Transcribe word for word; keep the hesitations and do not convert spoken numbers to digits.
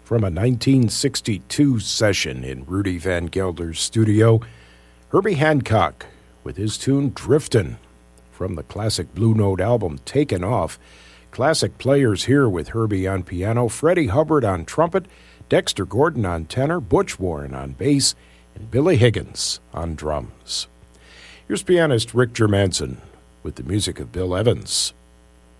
From a nineteen sixty-two session in Rudy Van Gelder's studio, Herbie Hancock with his tune Driftin'. From the classic Blue Note album Taken Off, classic players here with Herbie on piano, Freddie Hubbard on trumpet, Dexter Gordon on tenor, Butch Warren on bass, and Billy Higgins on drums. Here's pianist Rick Germanson with the music of Bill Evans.